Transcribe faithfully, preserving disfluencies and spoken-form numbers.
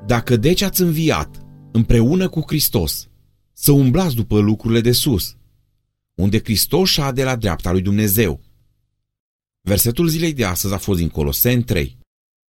Dacă deci ați înviat împreună cu Hristos, să umblați după lucrurile de sus, unde Hristos șade la dreapta lui Dumnezeu. Versetul zilei de astăzi a fost din Coloseni trei.